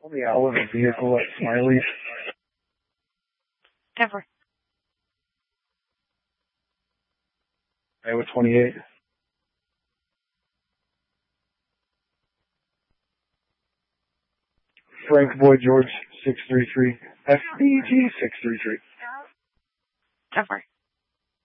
On the out of a vehicle at Smiley. Denver. Iowa 28. Frank Boy George 633. FBG 633. Denver.